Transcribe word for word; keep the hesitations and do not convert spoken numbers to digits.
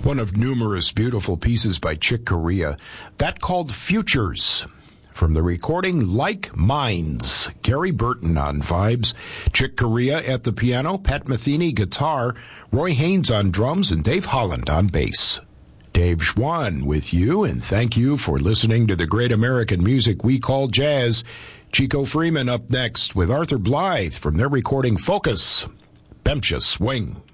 One of numerous beautiful pieces by Chick Corea, that called Futures. From the recording Like Minds, Gary Burton on vibes, Chick Corea at the piano, Pat Metheny guitar, Roy Haynes on drums, and Dave Holland on bass. Dave Schwann with you, and thank you for listening to the great American music we call jazz. Chico Freeman up next with Arthur Blythe from their recording Focus. Bemcia Swing.